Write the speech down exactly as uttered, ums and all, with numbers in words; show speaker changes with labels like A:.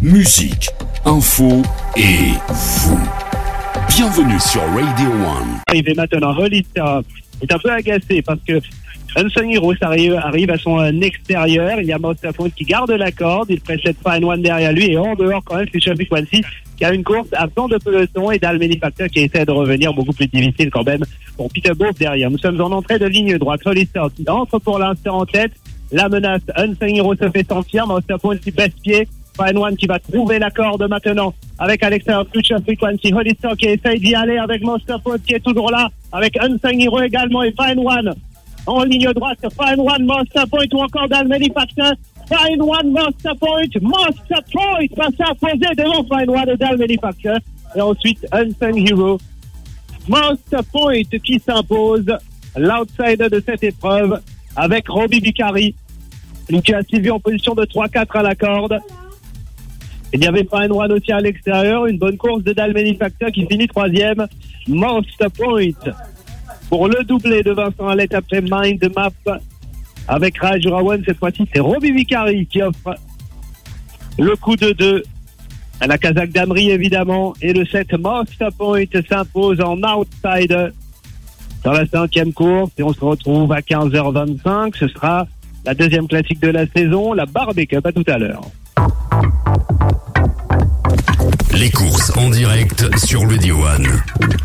A: musique, info et vous. Bienvenue sur Radio One.
B: Arrivé maintenant, Hollister est un peu agacé parce que Unsung Heroes arrive, arrive à son extérieur. Il y a Mostafon qui garde la corde. Il précède Fine One derrière lui. Et en dehors, quand même, c'est Sheffield Quincy qui a une course à flanc de peloton et Dal Manufacture qui essaie de revenir, beaucoup plus difficile quand même pour Peterborough derrière. Nous sommes en entrée de ligne droite. Hollister qui entre pour l'instant en tête. La menace, Unsung Heroes se fait sentir. Mostafon qui baisse pied. Fine One qui va trouver la corde maintenant avec à l'extérieur plus Sheffield Quincy. Hollister qui essaye d'y aller avec Mostafon qui est toujours là avec Unsung Heroes également et Fine One. En ligne droite, Fine One, Monster Point ou encore Dal Manufacture. Fine One, Monster Point, Monster Point va s'imposer devant Fine One et Dal Manufacture. Et ensuite, Unsung Hero. Monster Point qui s'impose, l'outsider de cette épreuve, avec Robbie Vicari. Lucia Silvio en position de trois quatre à la corde. Il y avait Fine One aussi à l'extérieur, une bonne course de Dal Manufacture qui finit troisième. Monster Point. Pour le doublé de Vincent Alette après Mind Map avec Raj Rawan, cette fois-ci c'est Robbie Vicari qui offre le coup de deux à la Kazakh d'Amri évidemment, et le sept Monster Point s'impose en outside dans la cinquième course et on se retrouve à quinze heures vingt-cinq. Ce sera la deuxième classique de la saison, la Barbie Cup. À tout à l'heure.
A: Les courses en direct sur Radio One.